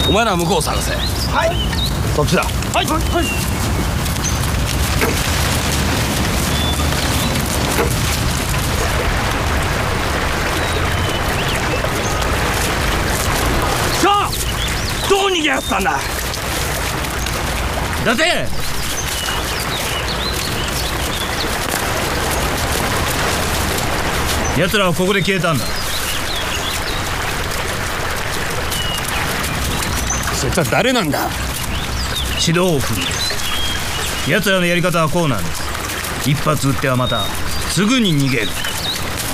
お前らは向こうを探せ。 はい。 そっちだ。 はい。はい。さあ、どう逃げやったんだ。 伊達、奴らはここで消えたんだ。 そいつは誰なんだ。 指導風です。奴らのやり方はこうなんです。一発撃ってはまたすぐに逃げる。